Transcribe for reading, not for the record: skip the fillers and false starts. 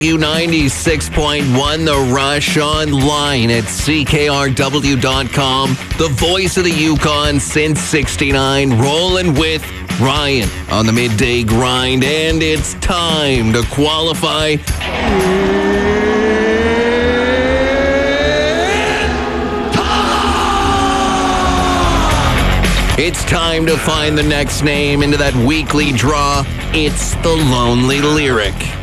U96.1 The Rush online at CKRW.com. The voice of the Yukon since 69. Rolling with Ryan on the midday grind. And it's time to qualify. It's time to find the next name into that weekly draw. It's the Lonely Lyric.